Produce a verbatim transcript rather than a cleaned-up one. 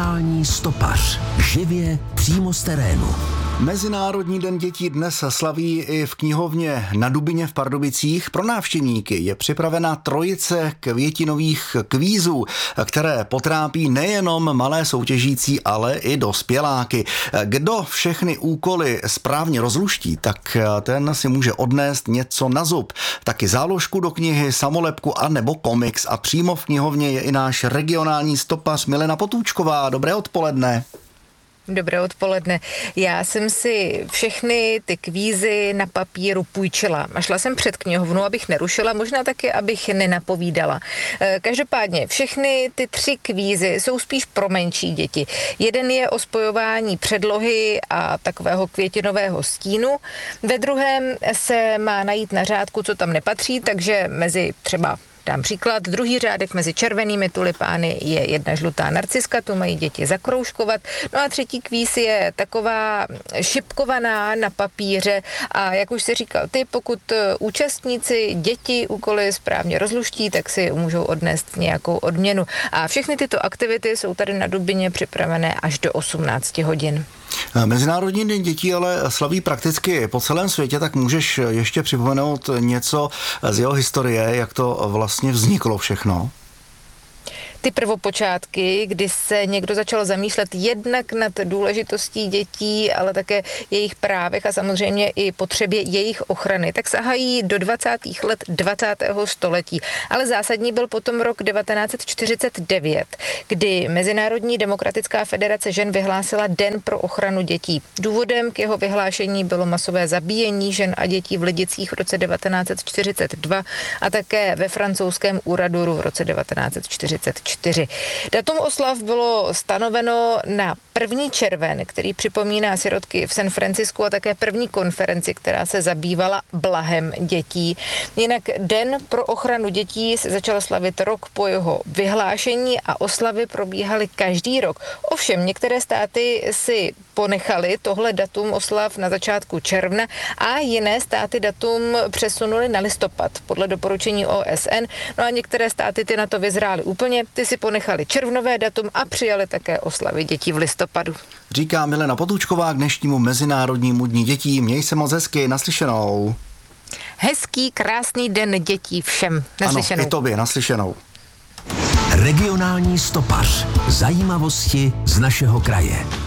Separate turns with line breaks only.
Regionální stopař. Živě přímo z terénu.
Mezinárodní den dětí dnes slaví i v knihovně na Dubině v Pardubicích. Pro návštěvníky je připravena trojice květinových kvízů, které potrápí nejenom malé soutěžící, ale i dospěláky. Kdo všechny úkoly správně rozluští, tak ten si může odnést něco na zub. Taky záložku do knihy, samolepku a nebo komiks. A přímo v knihovně je i náš regionální stopař Milena Potůčková. Dobré odpoledne.
Dobré odpoledne. Já jsem si všechny ty kvízy na papíru půjčila a šla jsem před knihovnu, abych nerušila, možná taky, abych nenapovídala. Každopádně všechny ty tři kvízy jsou spíš pro menší děti. Jeden je o spojování předlohy a takového květinového stínu. Ve druhém se má najít na řádku, co tam nepatří, takže mezi třeba dám příklad, druhý řádek mezi červenými tulipány je jedna žlutá narciska, tu mají děti zakroužkovat. No a třetí kvíz je taková šipkovaná na papíře a jak už si říkal ty, pokud účastníci děti úkoly správně rozluští, tak si můžou odnést nějakou odměnu. A všechny tyto aktivity jsou tady na Dubině připravené až do osmnácti hodin.
Mezinárodní den dětí ale slaví prakticky po celém světě, tak můžeš ještě připomenout něco z jeho historie, jak to vlastně vzniklo všechno?
Ty prvopočátky, kdy se někdo začal zamýšlet jednak nad důležitostí dětí, ale také jejich právech a samozřejmě i potřebě jejich ochrany, tak sahají do dvacátých let dvacátého století. Ale zásadní byl potom rok devatenáct set čtyřicet devět, kdy Mezinárodní demokratická federace žen vyhlásila Den pro ochranu dětí. Důvodem k jeho vyhlášení bylo masové zabíjení žen a dětí v Lidicích v roce devatenáct set čtyřicet dva a také ve francouzském Uraduru v roce devatenáct set čtyřicet čtyři. Datum oslav bylo stanoveno na první červen, který připomíná sirotky v San Francisku a také první konferenci, která se zabývala blahem dětí. Jinak Den pro ochranu dětí se začal slavit rok po jeho vyhlášení a oslavy probíhaly každý rok. Ovšem, některé státy si ponechali tohle datum oslav na začátku června a jiné státy datum přesunuli na listopad podle doporučení O S N. No a některé státy ty na to vyzrály úplně, ty si ponechali červnové datum a přijali také oslavy dětí v listopadu.
Říká Milena Potůčková k dnešnímu Mezinárodnímu dni dětí. Měj se moc hezky, naslyšenou.
Hezký, krásný den dětí všem. Naslyšenou.
Ano, i tobě, naslyšenou.
Regionální stopař. Zajímavosti z našeho kraje.